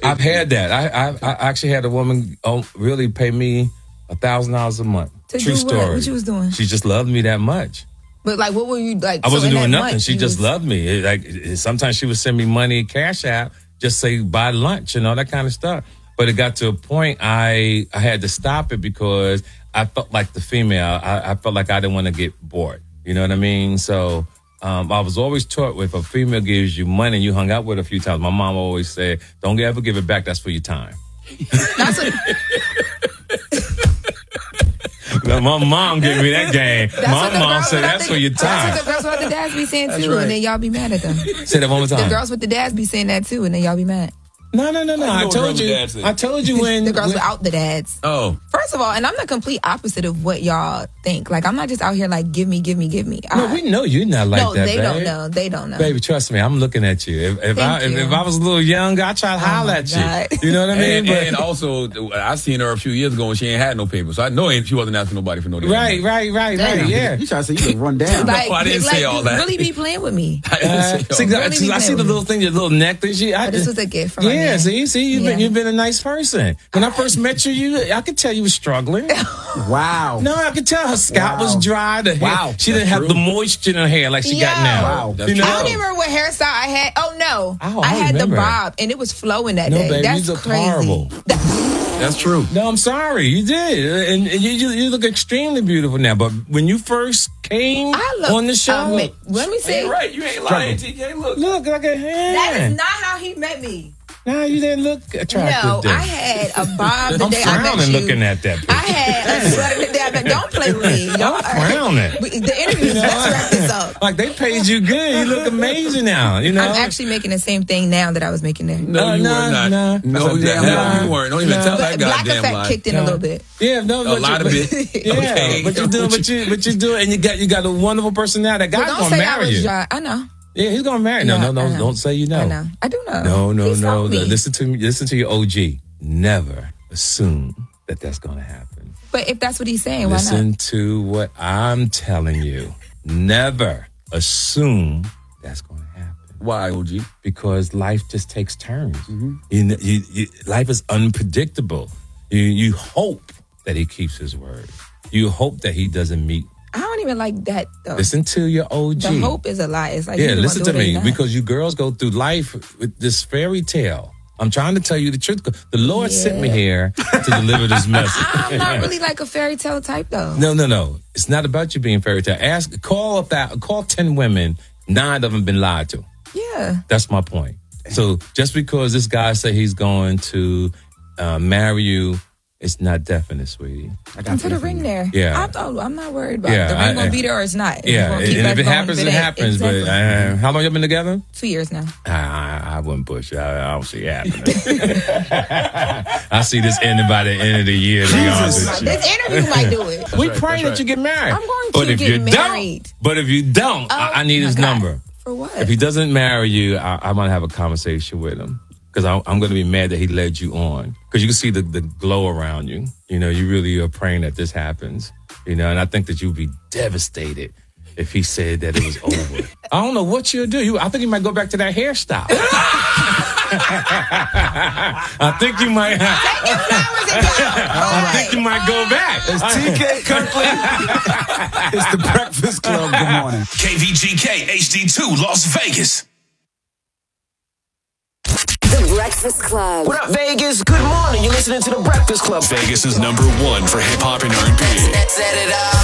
I've had that. I actually had a woman really pay me $1,000 a month. True story. What you was doing? She just loved me that much. But like, what were you like? I wasn't doing nothing. She just loved me. Sometimes she would send me money, Cash App, just say buy lunch and all that kind of stuff. But it got to a point I had to stop it because I felt like the female. I felt like I didn't want to get bored. You know what I mean? So I was always taught if a female gives you money and you hung out with her a few times, my mom always said, don't ever give it back. That's for your time. That's what. My mom gave me that game. My mom said that's for your time. That's what the girls with the dads be saying too, right. And then y'all be mad at them. Say that one more time. The girls with the dads be saying that too, and then y'all be mad. No. I told you when the girls without the dads. Oh. First of all, and I'm the complete opposite of what y'all think. Like, I'm not just out here like, give me. No, we know you're not like that, they don't know. They don't know. Baby, trust me, I'm looking at you. If I was a little younger, I'd try to holler at you. You know what I mean? And also, I seen her a few years ago and she ain't had no paper. So I know she wasn't asking nobody for no damn money. Right, yeah. You trying to say you can run down. Like, no, I didn't say all that. Really be playing with me. I see the little thing, your little necklace. This was a gift from my man. See, you've been a nice person. When I first met you, I could tell you were struggling. Wow. No, I could tell her scalp was dry. She didn't have the moisture in her hair like she got now. Wow. I don't even remember what hairstyle I had. Oh, no. I had the bob, and it was flowing that day. Baby, that's you look crazy. horrible. That's true. No, I'm sorry. You did. And you look extremely beautiful now. But when you first came on the show... let me see. You're right. You ain't lying, TJ. Look like a hand. That is not how he met me. No, you didn't look attractive. No, then. I had a bob the day I met you. I'm frowning looking at that. I had a sweater the day I met. Don't play with me. I'm frowning. The interview. Let's wrap this up. Like, they paid you good. You look amazing now. You know, I'm actually making the same thing now that I was making there. No, you were not. No, you weren't. Don't even tell that goddamn lie. Black effect kicked in a little bit. Yeah, no, a lot of it. Yeah, okay. but you do, and you got a wonderful personality. That guy's gonna marry you. I know. Yeah, he's gonna marry. No, don't say you know. I know. I do know. No. Listen to me. Listen to your OG. Never assume that that's gonna happen. But if that's what he's saying, why not? Listen to what I'm telling you. Never assume that's gonna happen. Why, OG? Because life just takes turns. Mm-hmm. Life is unpredictable. You hope that he keeps his word. You hope that he doesn't meet. I don't even like that, though. Listen to your OG. The hope is a lie. It's like, listen to me, because you girls go through life with this fairy tale. I'm trying to tell you the truth. The Lord sent me here to deliver this message. I'm not really like a fairy tale type, though. No. It's not about you being fairy tale. Call 10 women, 9 of them been lied to. Yeah. That's my point. So just because this guy say he's going to marry you, it's not definite, sweetie. And put a ring there. Yeah. I'm not worried about it. The ring going to be there or it's not. Yeah. And if it happens, it happens. Exactly. But how long you been together? 2 years now. I wouldn't push it. I don't see it happening. I see this ending by the end of the year. This interview might do it. We pray that you get married. I'm going to get married. But if you don't, I need his number. For what? If he doesn't marry you, I might have a conversation with him. Because I'm going to be mad that he led you on. Because you can see the glow around you. You know, you really are praying that this happens. You know, and I think that you'd be devastated if he said that it was over. I don't know what you'll do. I think you might go back to that hairstyle. I think you might have. I think you might go back. It's TK Kirkland. It's the Breakfast Club. Good morning. KVGK HD2 Las Vegas. The Breakfast Club. What up, Vegas? Good morning. You're listening to The Breakfast Club. Vegas is #1 for hip hop and R&B. Let's set it up.